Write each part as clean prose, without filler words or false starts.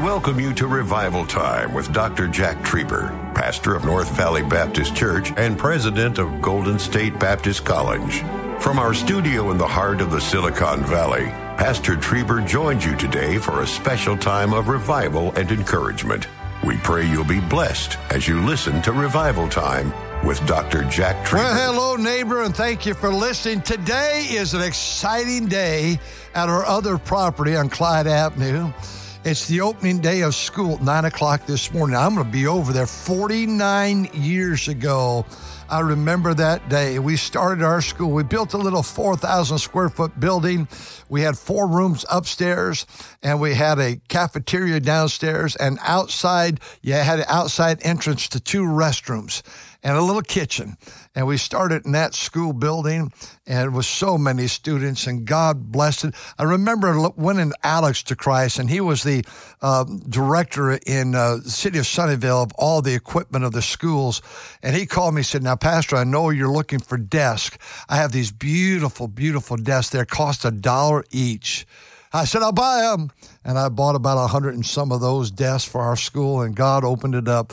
welcome you to Revival Time with Dr. Jack Trieber, pastor of North Valley Baptist Church and president of Golden State Baptist College. From our studio in the heart of the Silicon Valley, Pastor Trieber joins you today for a special time of revival and encouragement. We pray you'll be blessed as you listen to Revival Time with Dr. Jack Trieber. Well, hello, neighbor, and thank you for listening. Today is an exciting day at our other property on Clyde Avenue. It's the opening day of school at 9 o'clock this morning. I'm going to be over there 49 years ago. I remember that day. We started our school. We built a little 4,000 square foot building. We had 4 rooms upstairs, and we had a cafeteria downstairs, and outside, you had an outside entrance to 2 restrooms and a little kitchen. And we started in that school building, and with so many students, and God blessed it. I remember winning Alex to Christ, and he was the director in the city of Sunnyvale of all the equipment of the schools. And he called me and said, "Now, Pastor, I know you're looking for desks. I have these beautiful, beautiful desks. They cost $1 each." I said, "I'll buy them." And I bought about 100 and some of those desks for our school, and God opened it up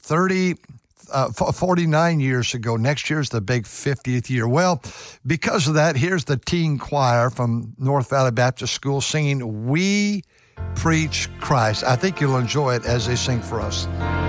49 years ago. Next year's the big 50th year. Well, because of that, here's the teen choir from North Valley Baptist School singing "We Preach Christ." I think you'll enjoy it as they sing for us.